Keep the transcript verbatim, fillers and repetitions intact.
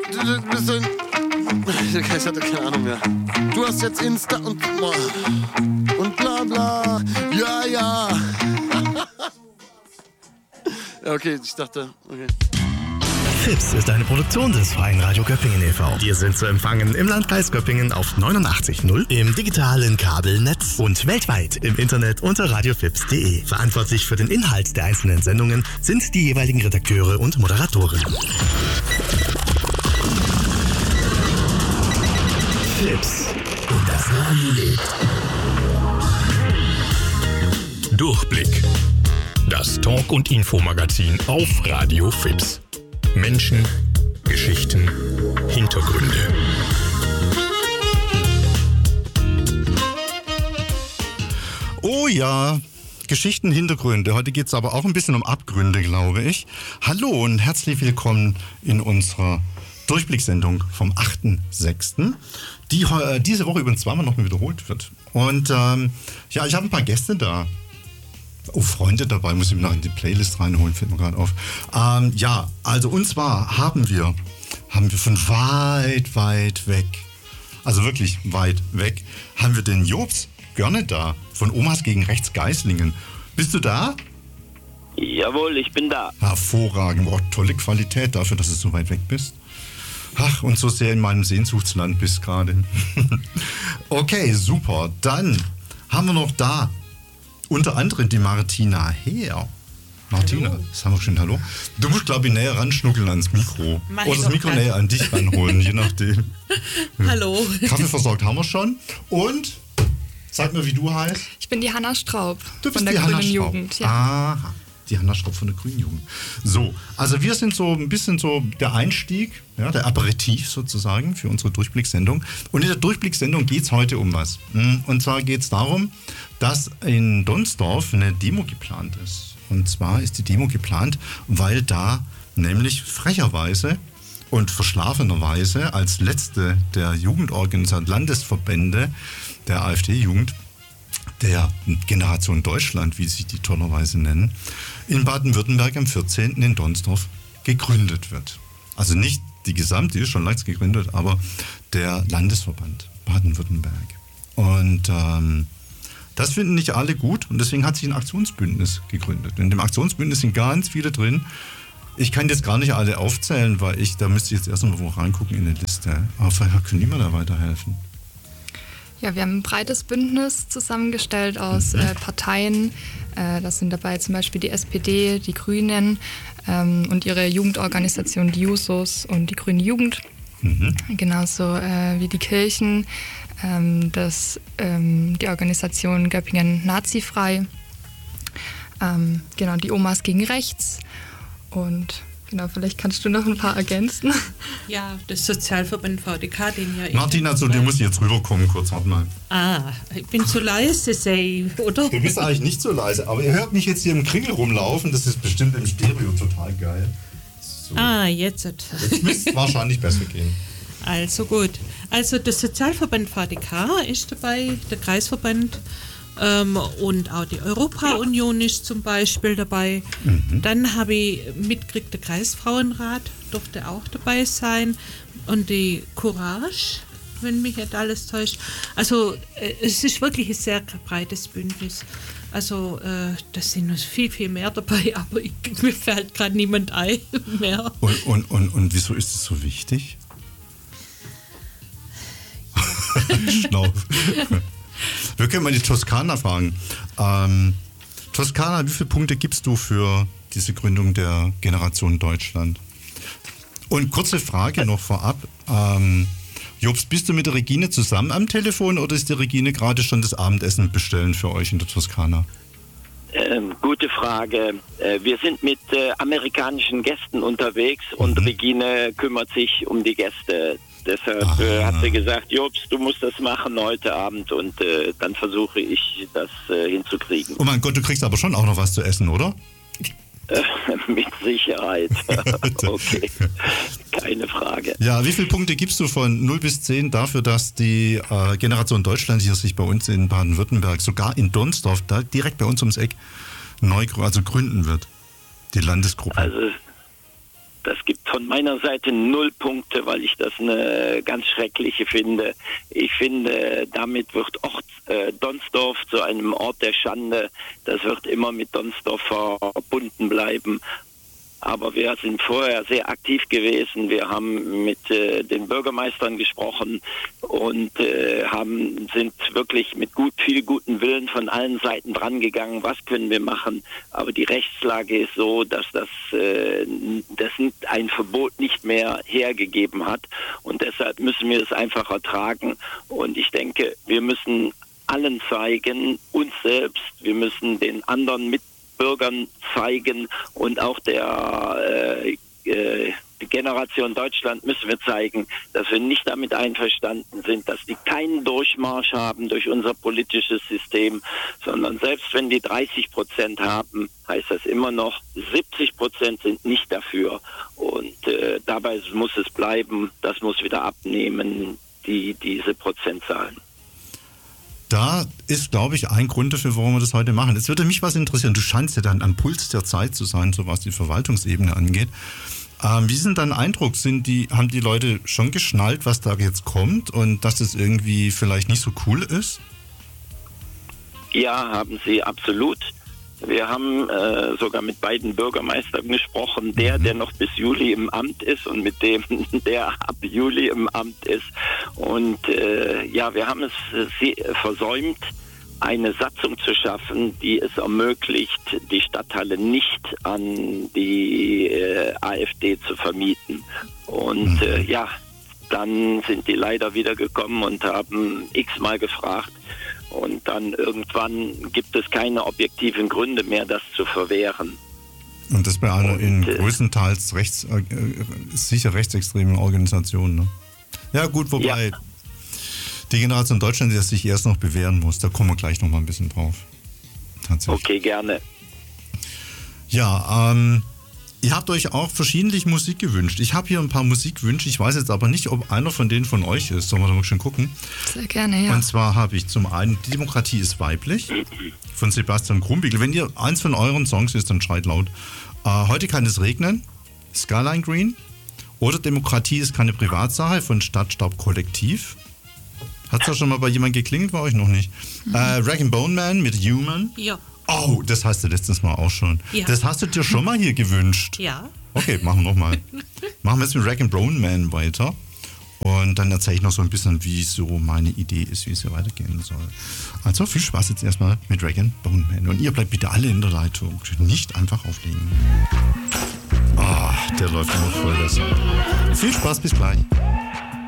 du bist ein... Ich hatte keine Ahnung mehr. Du hast jetzt Insta und... Und bla bla. Ja, ja. Ja, okay, ich dachte... Okay. Fips ist eine Produktion des Freien Radio Göppingen e V Wir sind zu empfangen im Landkreis Göppingen auf neunundachtzig Komma null, im digitalen Kabelnetz und weltweit im Internet unter radiofips punkt de. Verantwortlich für den Inhalt der einzelnen Sendungen sind die jeweiligen Redakteure und Moderatoren. Fips und das Radio lebt. Durchblick. Das Talk- und Infomagazin auf Radio Fips. Menschen, Geschichten, Hintergründe. Oh ja, Geschichten, Hintergründe. Heute geht es aber auch ein bisschen um Abgründe, glaube ich. Hallo und herzlich willkommen in unserer Durchblicksendung vom achten sechsten die äh, diese Woche übrigens zweimal noch mal wiederholt wird. Und ähm, ja, ich habe ein paar Gäste da. Oh, Freunde dabei, muss ich mir noch in die Playlist reinholen, fällt mir gerade auf. Ähm, ja, also und zwar haben wir, haben wir von weit, weit weg, also wirklich weit weg, haben wir den Jobs Görne da, von Omas gegen Rechts Geislingen. Bist du da? Jawohl, ich bin da. Hervorragend, oh, tolle Qualität dafür, dass du so weit weg bist. Ach, und so sehr in meinem Sehnsuchtsland bist gerade. Okay, super. Dann haben wir noch da unter anderem die Martina Heer. Martina, hallo. Das haben wir schon, hallo. Du musst, glaube ich, näher ranschnuckeln ans Mikro. Mach Oder das Mikro näher an dich ranholen, je nachdem. Hallo. Kaffee versorgt haben wir schon. Und, sag mir, wie du heißt. Ich bin die Hanna Straub du bist von der die Grünen Hanna Straub. Jugend. Ja. Aha, die Hanna Straub von der Grünen Jugend. So, also wir sind so ein bisschen so der Einstieg, ja, der Aperitif sozusagen für unsere Durchblicksendung. Und in der Durchblicksendung geht es heute um was. Und zwar geht es darum, dass in Donsdorf eine Demo geplant ist. Und zwar ist die Demo geplant, weil da nämlich frecherweise und verschlafenerweise als letzte der Jugendorganisation Landesverbände der AfD-Jugend, der Generation Deutschland, wie sich die tollerweise nennen, in Baden-Württemberg am vierzehnten in Donsdorf gegründet wird. Also nicht die gesamte, die ist schon längst gegründet, aber der Landesverband Baden-Württemberg. Und ähm, das finden nicht alle gut und deswegen hat sich ein Aktionsbündnis gegründet. In dem Aktionsbündnis sind ganz viele drin. Ich kann jetzt gar nicht alle aufzählen, weil ich, da müsste ich jetzt erst mal wo reingucken in die Liste. Aber vielleicht kann niemand da weiterhelfen. Ja, wir haben ein breites Bündnis zusammengestellt aus mhm. äh, Parteien. Äh, das sind dabei zum Beispiel die S P D, die Grünen ähm, und ihre Jugendorganisation, die Jusos und die Grüne Jugend. Mhm. Genauso äh, wie die Kirchen, ähm, das, ähm, die Organisation Göppingen Nazifrei, ähm, genau, die Omas gegen Rechts und genau, vielleicht kannst du noch ein paar ergänzen. Ja, das Sozialverband V D K, den ja... Martina, zu dir muss ich jetzt rüberkommen, kurz, warte mal. Ah, ich bin zu leise, sei, oder? Du bist eigentlich nicht so leise, aber ihr hört mich jetzt hier im Kringel rumlaufen, das ist bestimmt im Stereo total geil. So. Ah, jetzt. Jetzt müsste es wahrscheinlich besser gehen. Also gut. Also das Sozialverband V D K ist dabei, der Kreisverband ähm, und auch die Europa-Union ist zum Beispiel dabei. Mhm. Dann habe ich mitgekriegt, der Kreisfrauenrat durfte auch dabei sein und die Courage, wenn mich nicht alles täuscht. Also äh, es ist wirklich ein sehr breites Bündnis. Also äh, da sind noch viel, viel mehr dabei, aber ich, mir fällt gerade niemand ein mehr. Und, und, und, und wieso ist es so wichtig? Schnauf. Wir können mal die Toskana fragen. Ähm, Toskana, wie viele Punkte gibst du für diese Gründung der Generation Deutschland? Und kurze Frage noch vorab. Ähm, Jobs, bist du mit der Regine zusammen am Telefon oder ist die Regine gerade schon das Abendessen bestellen für euch in der Toskana? Ähm, gute Frage. Äh, wir sind mit äh, amerikanischen Gästen unterwegs und mhm. Regine kümmert sich um die Gäste. Deshalb äh, hat sie gesagt, Jobs, du musst das machen heute Abend und äh, dann versuche ich das äh, hinzukriegen. Oh mein Gott, du kriegst aber schon auch noch was zu essen, oder? Äh, mit Sicherheit. Okay, keine Frage. Ja, wie viele Punkte gibst du von null bis zehn dafür, dass die äh, Generation Deutschland hier sich bei uns in Baden-Württemberg, sogar in Donsdorf, da direkt bei uns ums Eck, neu also gründen wird? Die Landesgruppe. Also Das gibt von meiner Seite null Punkte, weil ich das eine ganz schreckliche finde. Ich finde, damit wird Ort, äh, Donsdorf zu einem Ort der Schande. Das wird immer mit Donsdorf verbunden bleiben. Aber wir sind vorher sehr aktiv gewesen. Wir haben mit äh, den Bürgermeistern gesprochen und äh, haben, sind wirklich mit gut, viel guten Willen von allen Seiten drangegangen. Was können wir machen? Aber die Rechtslage ist so, dass das, äh, das ein Verbot nicht mehr hergegeben hat. Und deshalb müssen wir es einfach ertragen. Und ich denke, wir müssen allen zeigen, uns selbst, wir müssen den anderen mit Bürgern zeigen und auch der äh, äh, Generation Deutschland müssen wir zeigen, dass wir nicht damit einverstanden sind, dass die keinen Durchmarsch haben durch unser politisches System, sondern selbst wenn die dreißig Prozent haben, heißt das immer noch, siebzig Prozent sind nicht dafür. Und äh, dabei muss es bleiben, das muss wieder abnehmen, die, diese Prozentzahlen. Da ist, glaube ich, ein Grund dafür, warum wir das heute machen. Jetzt würde mich was interessieren. Du scheinst ja dann am Puls der Zeit zu sein, so was die Verwaltungsebene angeht. Ähm, wie ist denn dein Eindruck? Sind die, haben die Leute schon geschnallt, was da jetzt kommt und dass das irgendwie vielleicht nicht so cool ist? Ja, haben sie absolut. Wir haben äh, sogar mit beiden Bürgermeistern gesprochen, der, der noch bis Juli im Amt ist und mit dem, der ab Juli im Amt ist. Und äh, ja, wir haben es äh, versäumt, eine Satzung zu schaffen, die es ermöglicht, die Stadthalle nicht an die äh, AfD zu vermieten. Und äh, ja, dann sind die leider wieder gekommen und haben x-mal gefragt. Und dann irgendwann gibt es keine objektiven Gründe mehr, das zu verwehren. Und das bei einer Und, in äh, größtenteils rechts, äh, sicher rechtsextremen Organisation. Ne? Ja gut, wobei Ja. die Generation Deutschland, die sich erst noch bewähren muss, da kommen wir gleich noch mal ein bisschen drauf. Tatsächlich. Okay, gerne. Ja, ähm, ihr habt euch auch verschiedentlich Musik gewünscht. Ich habe hier ein paar Musikwünsche. Ich weiß jetzt aber nicht, ob einer von denen von euch ist. Sollen wir da mal schon gucken? Sehr gerne, ja. Und zwar habe ich zum einen Die Demokratie ist weiblich von Sebastian Krumbiegel. Wenn ihr eins von euren Songs ist, dann schreit laut. Äh, heute kann es regnen, Skyline Green. Oder Demokratie ist keine Privatsache von Stadtstaub Kollektiv. Hat es da schon mal bei jemandem geklingelt? Bei euch noch nicht. Mhm. Äh, Rag and Bone Man mit Human. Ja. Oh, das hast du letztes Mal auch schon. Ja. Das hast du dir schon mal hier gewünscht. Ja. Okay, machen wir nochmal. Machen wir jetzt mit Rag and Bone Man weiter. Und dann erzähle ich noch so ein bisschen, wie so meine Idee ist, wie es hier weitergehen soll. Also viel Spaß jetzt erstmal mit Rag and Bone Man. Und ihr bleibt bitte alle in der Leitung. Nicht einfach auflegen. Ah, der läuft immer voll, das. Viel Spaß, bis gleich.